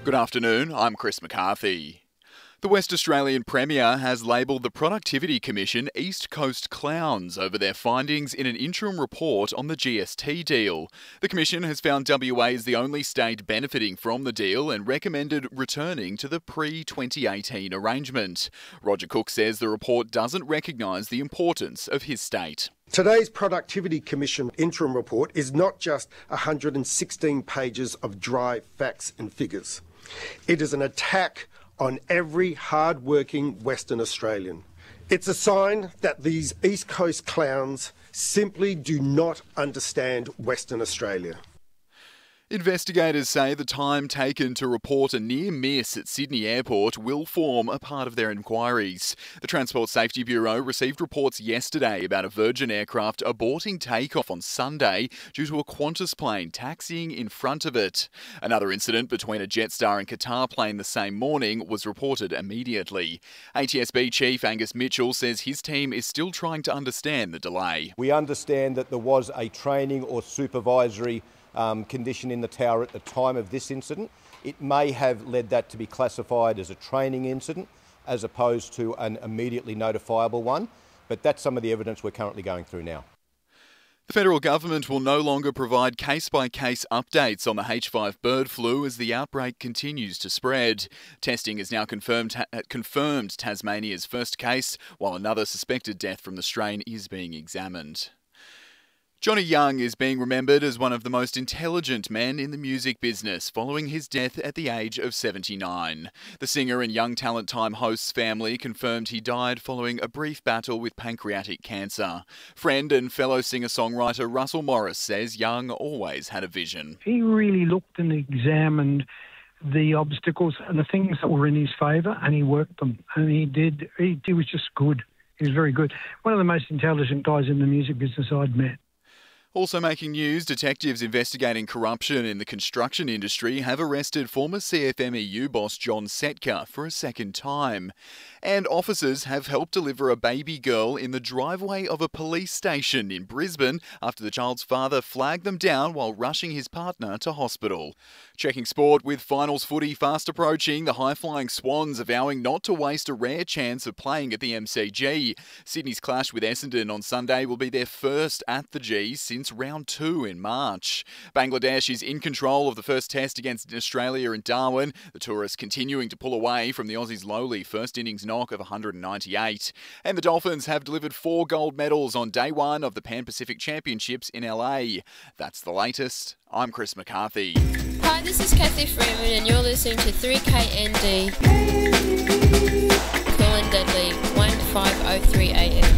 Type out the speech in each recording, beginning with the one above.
Good afternoon, I'm Chris McCarthy. The West Australian Premier has labelled the Productivity Commission East Coast clowns over their findings in an interim report on the GST deal. The Commission has found WA is the only state benefiting from the deal and recommended returning to the pre-2018 arrangement. Roger Cook says the report doesn't recognise the importance of his state. Today's Productivity Commission interim report is not just 116 pages of dry facts and figures. It is an attack on every hard-working Western Australian. It's a sign that these East Coast clowns simply do not understand Western Australia. Investigators say the time taken to report a near miss at Sydney Airport will form a part of their inquiries. The Transport Safety Bureau received reports yesterday about a Virgin aircraft aborting takeoff on Sunday due to a Qantas plane taxiing in front of it. Another incident between a Jetstar and Qatar plane the same morning was reported immediately. ATSB Chief Angus Mitchell says his team is still trying to understand the delay. We understand that there was a training or supervisory condition in the tower at the time of this incident. It may have led that to be classified as a training incident as opposed to an immediately notifiable one, but that's some of the evidence we're currently going through now. The federal government will no longer provide case-by-case updates on the H5 bird flu as the outbreak continues to spread. Testing has now confirmed Tasmania's first case, while another suspected death from the strain is being examined. Johnny Young is being remembered as one of the most intelligent men in the music business following his death at the age of 79. The singer and Young Talent Time host's family confirmed he died following a brief battle with pancreatic cancer. Friend and fellow singer-songwriter Russell Morris says Young always had a vision. He really looked and examined the obstacles and the things that were in his favour, and he worked them. And he was just good. He was very good. One of the most intelligent guys in the music business I'd met. Also making news, detectives investigating corruption in the construction industry have arrested former CFMEU boss John Setka for a second time. And officers have helped deliver a baby girl in the driveway of a police station in Brisbane after the child's father flagged them down while rushing his partner to hospital. Checking sport with finals footy fast approaching, the high-flying Swans are vowing not to waste a rare chance of playing at the MCG. Sydney's clash with Essendon on Sunday will be their first at the G since round 2 in March. Bangladesh is in control of the first test against Australia in Darwin. The tourists continuing to pull away from the Aussies' lowly first innings knock of 198. And the Dolphins have delivered 4 gold medals on day 1 of the Pan-Pacific Championships in LA. That's the latest. I'm Chris McCarthy. Hi, this is Kathy Freeman and you're listening to 3KND. Cool and Deadly, 1503 AM.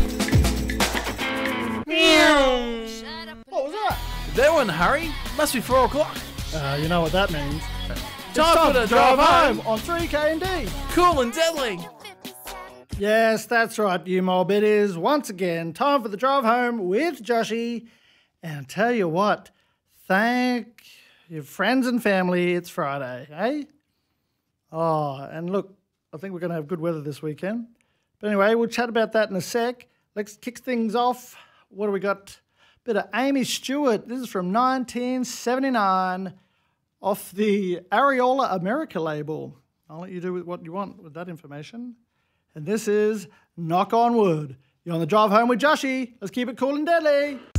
What was that? That one, hurry. Must be 4 o'clock. You know what that means. Time for the drive home on 3KND. Cool and deadly. Yes, that's right, you mob. It is once again time for the drive home with Joshy. And I tell you what, thank your friends and family, it's Friday, eh? Oh, and look, I think we're going to have good weather this weekend. But anyway, we'll chat about that in a sec. Let's kick things off. What do we got? Bit of Amy Stewart. This is from 1979 off the Areola America label. I'll let you do with what you want with that information. And this is Knock on Wood. You're on the drive home with Joshy. Let's keep it cool and deadly.